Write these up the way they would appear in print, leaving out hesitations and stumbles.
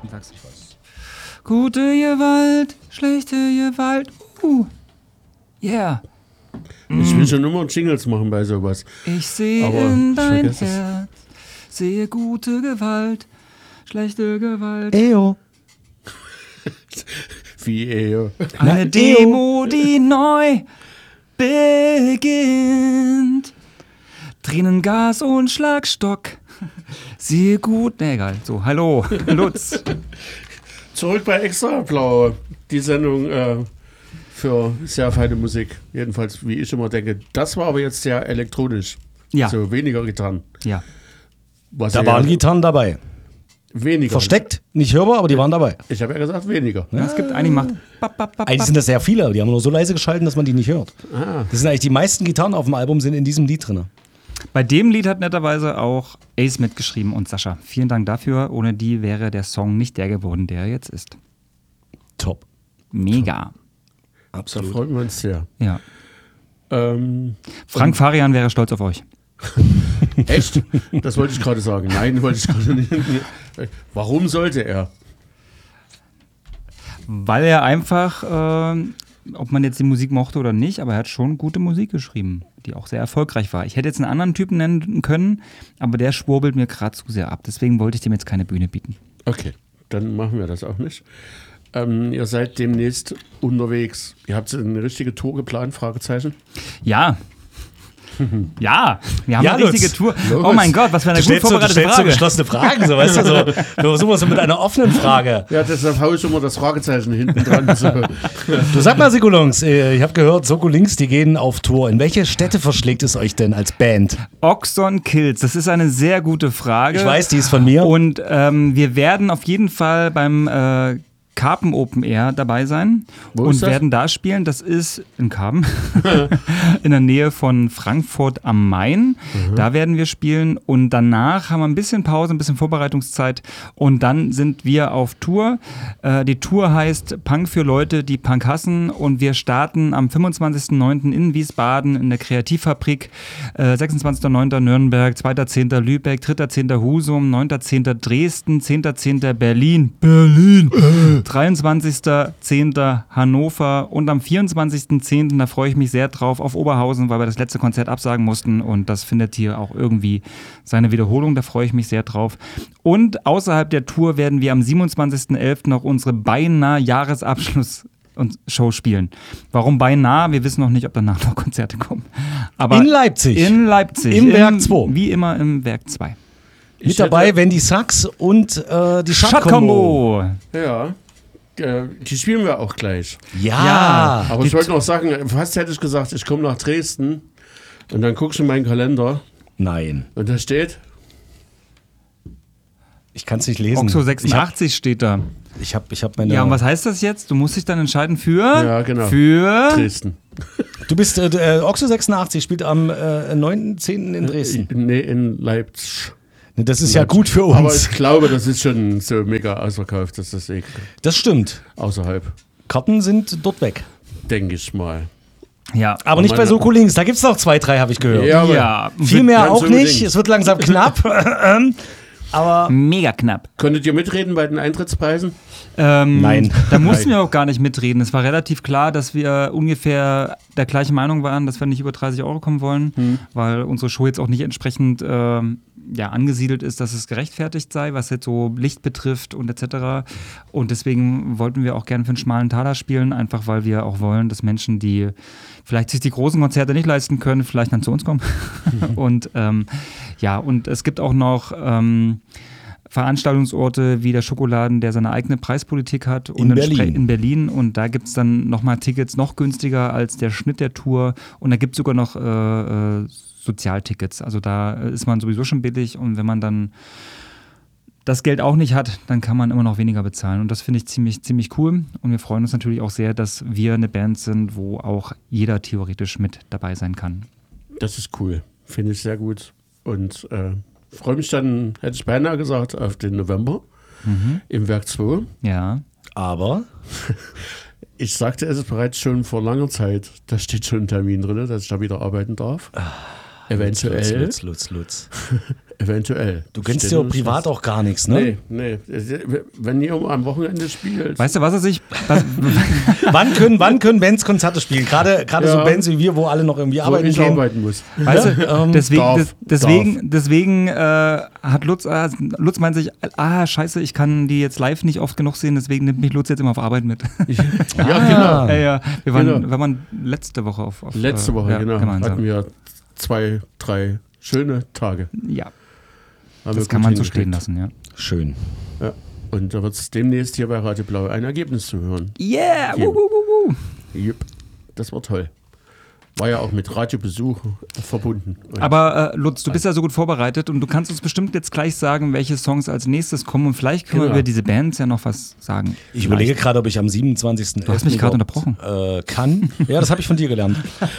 Sagst du was? Gute Gewalt, schlechte Gewalt. Yeah. Ich will schon immer Jingles machen bei sowas. Ich sehe Aber in dein vergess es. Herz, sehe gute Gewalt, schlechte Gewalt. Eyo. Wie Eine Demo, die neu beginnt. Tränengas und Schlagstock. Sehe gut. Ne, egal. So, hallo, Lutz. Zurück bei Extra Blau. Die Sendung für sehr feine Musik. Jedenfalls, wie ich immer denke. Das war aber jetzt sehr elektronisch. Ja. So weniger Gitarren. Ja. Was Da ja waren Gitarren dabei. weniger. Versteckt, nicht hörbar, aber die waren dabei. Ich habe ja gesagt weniger. Ja, es gibt einige macht. Eigentlich sind das sehr viele, aber die haben nur so leise geschalten, dass man die nicht hört. Das sind eigentlich die meisten Gitarren auf dem Album sind in diesem Lied drin. Bei dem Lied hat netterweise auch Ace mitgeschrieben und Sascha. Vielen Dank dafür. Ohne die wäre der Song nicht der geworden, der er jetzt ist. Top. Mega. Da Absolut. freuen wir uns sehr. Ja. Frank Farian wäre stolz auf euch. Echt? Das wollte ich gerade sagen. Nein, wollte ich gerade nicht. Warum sollte er? Weil er einfach, ob man jetzt die Musik mochte oder nicht, aber er hat schon gute Musik geschrieben, die auch sehr erfolgreich war. Ich hätte jetzt einen anderen Typen nennen können, aber der schwurbelt mir gerade zu sehr ab. Deswegen wollte ich dem jetzt keine Bühne bieten. Okay, dann machen wir das auch nicht. Ihr seid demnächst unterwegs. Ihr habt eine richtige Tour geplant? Fragezeichen. Ja. Ja, wir haben Ja, eine richtige Lutz. Tour. Los. Oh mein Gott, was für eine gut vorbereitete so Frage. geschlossene Fragen, so, weißt du, so. Wir versuchen so mit einer offenen Frage. Ja, deshalb haue ich immer das Fragezeichen hinten dran. So. Du sag mal, Sikulungs, ich habe gehört, Soko Links, die gehen auf Tour. In welche Städte verschlägt es euch denn als Band? Oxon Kills, das ist eine sehr gute Frage. Ich weiß, die ist von mir. Und wir werden auf jeden Fall beim Karpen Open Air dabei sein Wo und ist das? werden da spielen. Das ist in Karpen, in der Nähe von Frankfurt am Main. Da werden wir spielen und danach haben wir ein bisschen Pause, ein bisschen Vorbereitungszeit und dann sind wir auf Tour. Die Tour heißt Punk für Leute, die Punk hassen und wir starten am 25.09. in Wiesbaden in der Kreativfabrik, 26.09. Nürnberg, 2.10. Lübeck, 3.10. Husum, 9.10. Dresden, 10.10. Berlin, 23.10. Hannover und am 24.10., da freue ich mich sehr drauf, auf Oberhausen, weil wir das letzte Konzert absagen mussten und das findet hier auch irgendwie seine Wiederholung, da freue ich mich sehr drauf. Und außerhalb der Tour werden wir am 27.11. noch unsere beinahe Jahresabschluss-Show spielen. Warum beinahe? Wir wissen noch nicht, ob danach noch Konzerte kommen. Aber In Leipzig. In Leipzig. Im Werk 2. Wie immer im Werk 2. Mit dabei Wendy Sachs und die Shot-Kombo. Shot-Kombo. Ja, die spielen wir auch gleich. Ja. Aber ich wollte noch sagen, fast hätte ich gesagt, ich komme nach Dresden und dann guckst du in meinen Kalender Nein, und da steht, ich kann es nicht lesen. Oxo 86 steht da. Ich hab meine... Ja, und was heißt das jetzt? Du musst dich dann entscheiden für? Ja, genau. Für? Dresden. Du bist, Oxo 86 spielt am 9.10. in Dresden. Nee, in Leipzig. Das ist ja gut für Aber uns. ich glaube, das ist schon so mega ausverkauft, dass das Das stimmt. außerhalb, Karten sind dort weg. denke ich mal. Ja. Aber nicht bei Soko Links. Da gibt es noch 2, 3, habe ich gehört. Ja, aber Ja, Viel mehr ganz auch unbedingt. nicht. Es wird langsam knapp. Aber mega knapp. Konntet ihr mitreden bei den Eintrittspreisen? Nein. Da mussten wir auch gar nicht mitreden. Es war relativ klar, dass wir ungefähr der gleichen Meinung waren, dass wir nicht über 30 Euro kommen wollen, weil unsere Show jetzt auch nicht entsprechend angesiedelt ist, dass es gerechtfertigt sei, was jetzt so Licht betrifft und etc. Und deswegen wollten wir auch gerne für einen schmalen Taler spielen, einfach weil wir auch wollen, dass Menschen, die vielleicht sich die großen Konzerte nicht leisten können, vielleicht dann zu uns kommen. Und und es gibt auch noch Veranstaltungsorte wie der Schokoladen, der seine eigene Preispolitik hat. In Berlin. In Berlin. Und da gibt es dann nochmal Tickets noch günstiger als der Schnitt der Tour. Und da gibt es sogar noch Sozialtickets. Also da ist man sowieso schon billig. Und wenn man dann das Geld auch nicht hat, dann kann man immer noch weniger bezahlen. Und das finde ich ziemlich cool. Und wir freuen uns natürlich auch sehr, dass wir eine Band sind, wo auch jeder theoretisch mit dabei sein kann. Das ist cool. Finde ich sehr gut. Und freue mich dann, hätte ich beinahe gesagt, auf den November im Werk 2. Ja. Aber Ich sagte es bereits schon vor langer Zeit, da steht schon ein Termin drin, dass ich da wieder arbeiten darf. Eventuell. Lutz. Eventuell. Du kennst ja privat auch gar nichts, ne? Nee. Wenn ihr am Wochenende spielt. Weißt du, was er sich. Wann können Bands Konzerte spielen? Gerade so Bands wie wir, wo alle noch irgendwie arbeiten ich gehen. arbeiten muss. Weißt du, deswegen hat Lutz meint sich, scheiße, ich kann die jetzt live nicht oft genug sehen, deswegen nimmt mich Lutz jetzt immer auf Arbeit mit. Genau. Ja. Wir waren letzte Woche auf Letzte Woche, genau. Gemeinsam. Hatten wir 2, 3 schöne Tage. Ja. Das kann man so stehen lassen, ja. Schön. Ja. Und da wird es demnächst hier bei Radio Blau ein Ergebnis zu hören. Yeah! Yep. Das war toll. War ja auch mit Radiobesuch verbunden. Aber Lutz, du bist ja so gut vorbereitet und du kannst uns bestimmt jetzt gleich sagen, welche Songs als nächstes kommen und vielleicht können wir über diese Bands ja noch was sagen. Ich überlege gerade, ob ich am 27. Du hast mich gerade unterbrochen. Kann. Ja, das habe ich von dir gelernt.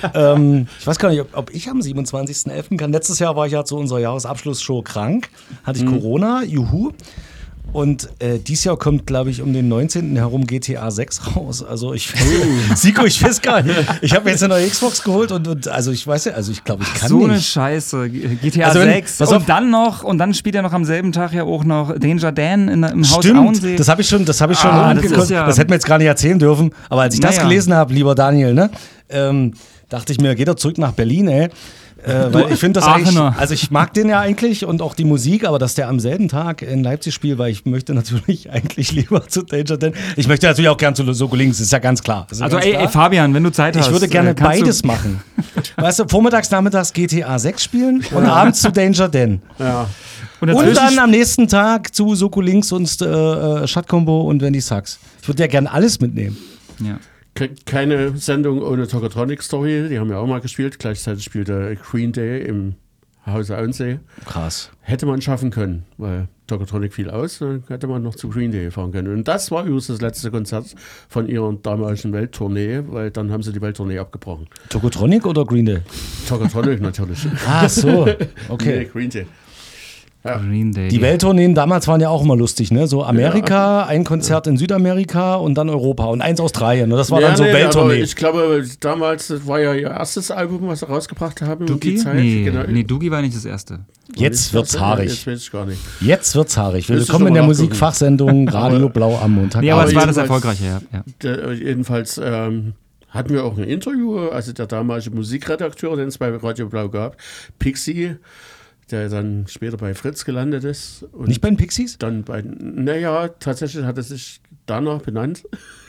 Ich weiß gar nicht, ob ich am 27.11. kann. Letztes Jahr war ich ja zu unserer Jahresabschlussshow krank. Hatte ich Corona, juhu. Und dieses Jahr kommt, glaube ich, um den 19. herum GTA 6 raus. Also Siko, ich weiß gar nicht. Ich habe mir jetzt eine neue Xbox geholt und also ich weiß ja, also ich glaube, ich kann so nicht. So eine Scheiße. GTA also 6 und dann spielt er noch am selben Tag ja auch noch Danger Dan im Haus Stimmt, Auensee. das habe ich schon das hätten wir jetzt gar nicht erzählen dürfen. Aber als ich das gelesen habe, lieber Daniel, ne, dachte ich mir, geht er zurück nach Berlin, ey. Weil ich finde das eigentlich, also ich mag den ja eigentlich und auch die Musik, aber dass der am selben Tag in Leipzig spielt, weil ich möchte natürlich eigentlich lieber zu Danger Dan. Ich möchte natürlich auch gern zu Soko Links, ist ja ganz klar. Also ey, Fabian, wenn du Zeit hast. Ich würde gerne beides machen. Weißt du, vormittags, nachmittags GTA 6 spielen und abends zu Danger Dan. Ja. Und dann am nächsten Tag zu Soko Links und Stadtkombo und Wendy Sachs. Ich würde ja gerne alles mitnehmen. Ja. Keine Sendung ohne Tokotronic Story, die haben ja auch mal gespielt. Gleichzeitig spielte Green Day im Hause Auensee. Krass. Hätte man schaffen können, weil Tokotronic fiel aus, dann hätte man noch zu Green Day fahren können. Und das war übrigens das letzte Konzert von ihrer damaligen Welttournee, weil dann haben sie die Welttournee abgebrochen. Tokotronic oder Green Day? Tokotronic natürlich. Ach so, okay. Nee, Green Day. Ja. Green Day. Die Welttourneen damals waren ja auch immer lustig, ne? So Amerika, ein Konzert in Südamerika und dann Europa und eins Australien. Und das war dann so Welttournee. Ich glaube, damals war ja ihr erstes Album, was sie rausgebracht haben. Dookie? Die Zeit. Nee, Dookie war nicht das erste. Jetzt wird's haarig. Jetzt weiß ich gar nicht. Jetzt wird's haarig. Willkommen in der Musikfachsendung Radio Blau am Montag. Nee, aber es war das Erfolgreiche, ja. Jedenfalls hatten wir auch ein Interview, also der damalige Musikredakteur, den es bei Radio Blau gab, Pixie, der dann später bei Fritz gelandet ist. Und nicht bei den Pixies? Dann tatsächlich hat er sich danach benannt,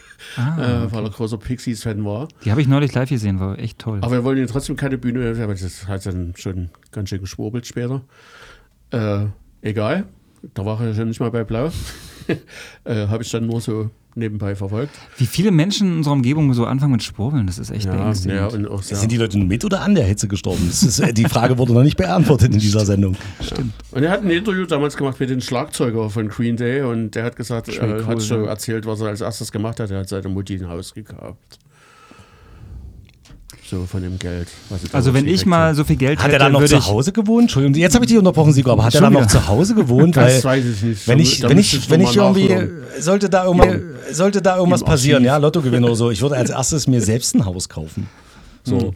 weil er großer Pixies-Fan war. Die habe ich neulich live gesehen, war echt toll. Aber wir wollen ihm trotzdem keine Bühne, aber das hat dann schon ganz schön geschwurbelt später. Egal, da war er schon nicht mal bei Blau. Habe ich dann nur so nebenbei verfolgt. Wie viele Menschen in unserer Umgebung so anfangen mit Schwurbeln, das ist echt beängstigend. Ja, und auch sind die Leute nur mit oder an der Hitze gestorben? Das ist, die Frage wurde noch nicht beantwortet in dieser Sendung. Stimmt. Und er hat ein Interview damals gemacht mit dem Schlagzeuger von Green Day und der hat gesagt, hat so erzählt, was er als erstes gemacht hat. Er hat seine Mutti ein Haus gekauft. So von dem Geld. Also wenn ich mal so viel Geld hätte, hat er dann noch zu Hause gewohnt? Entschuldigung, jetzt habe ich dich unterbrochen, Siko, aber hat er dann noch zu Hause gewohnt? Das weiß ich nicht. Wenn ich irgendwie, sollte da irgendwas passieren, ja, Lottogewinn oder so, ich würde als erstes mir selbst ein Haus kaufen. So.